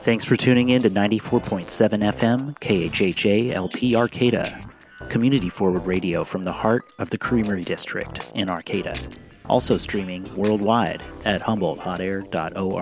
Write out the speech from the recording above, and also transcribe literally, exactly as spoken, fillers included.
Thanks for tuning in to ninety-four point seven F M K H H A L P Arcata, community forward radio from the heart of the Creamery District in Arcata. Also streaming worldwide at humboldt hot air dot org.